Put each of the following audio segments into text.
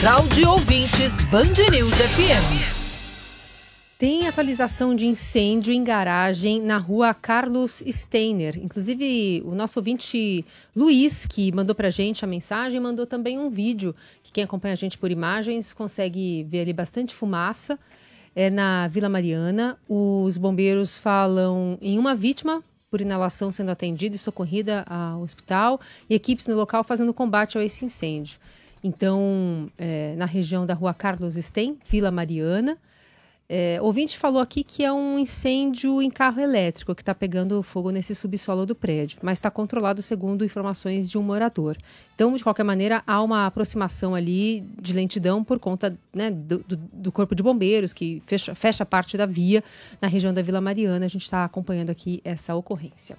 Central de Ouvintes Band News FM. Tem atualização de incêndio em garagem na rua Carlos Steiner. Inclusive, o nosso ouvinte Luiz, que mandou pra gente a mensagem, mandou também um vídeo, que quem acompanha a gente por imagens consegue ver ali bastante fumaça. É na Vila Mariana. Os bombeiros falam em uma vítima por inalação sendo atendida e socorrida ao hospital e equipes no local fazendo combate a esse incêndio. Então, na região da rua Carlos Stein, Vila Mariana. O ouvinte falou aqui que é um incêndio em carro elétrico que está pegando fogo nesse subsolo do prédio, mas está controlado segundo informações de um morador. Então, de qualquer maneira, há uma aproximação ali de lentidão por conta, né, do Corpo de Bombeiros, que fecha parte da via na região da Vila Mariana. A gente está acompanhando aqui essa ocorrência.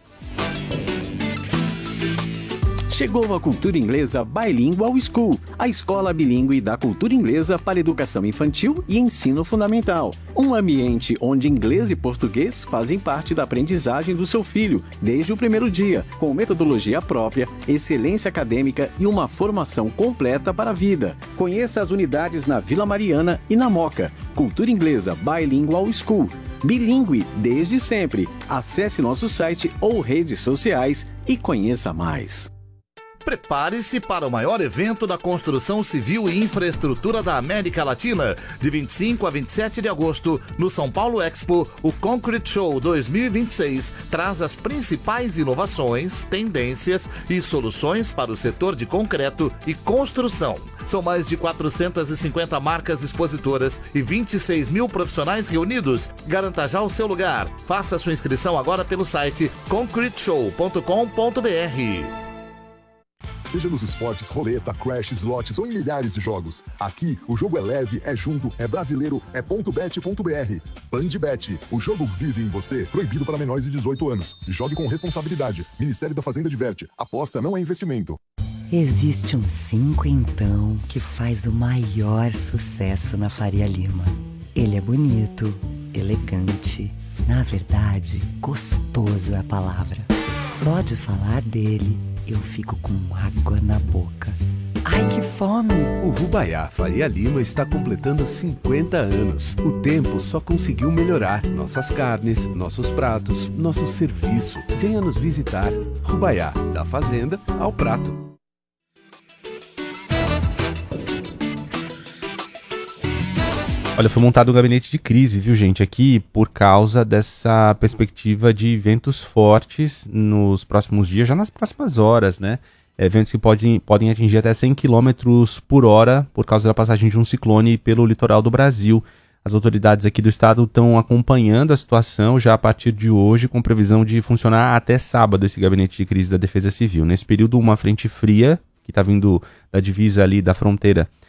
Chegou a Cultura Inglesa Bilingual School, a escola bilíngue da cultura inglesa para educação infantil e ensino fundamental. Um ambiente onde inglês e português fazem parte da aprendizagem do seu filho, desde o primeiro dia, com metodologia própria, excelência acadêmica e uma formação completa para a vida. Conheça as unidades na Vila Mariana e na Moca. Cultura Inglesa Bilingual School. Bilíngue desde sempre. Acesse nosso site ou redes sociais e conheça mais. Prepare-se para o maior evento da construção civil e infraestrutura da América Latina. De 25 a 27 de agosto, no São Paulo Expo, o Concrete Show 2026 traz as principais inovações, tendências e soluções para o setor de concreto e construção. São mais de 450 marcas expositoras e 26 mil profissionais reunidos. Garanta já o seu lugar. Faça sua inscrição agora pelo site concreteshow.com.br. Seja nos esportes, roleta, crash, slots ou em milhares de jogos. Aqui, o jogo é leve, é junto, é brasileiro, é .bet.br. BandBet, o jogo vive em você. Proibido para menores de 18 anos. Jogue com responsabilidade. Ministério da Fazenda diverte. Aposta não é investimento. Existe um 5 então que faz o maior sucesso na Faria Lima. Ele é bonito, elegante, na verdade, gostoso é a palavra. Só de falar dele, eu fico com água na boca. Ai, que fome! O Rubaiá Faria Lima está completando 50 anos. O tempo só conseguiu melhorar. Nossas carnes, nossos pratos, nosso serviço. Venha nos visitar. Rubaiá, da fazenda ao prato. Olha, foi montado um gabinete de crise, viu, gente, aqui por causa dessa perspectiva de ventos fortes nos próximos dias, já nas próximas horas, né? Ventos que podem atingir até 100 km por hora por causa da passagem de um ciclone pelo litoral do Brasil. As autoridades aqui do estado estão acompanhando a situação já a partir de hoje, com previsão de funcionar até sábado esse gabinete de crise da Defesa Civil. Nesse período, uma frente fria, que está vindo da divisa ali da fronteira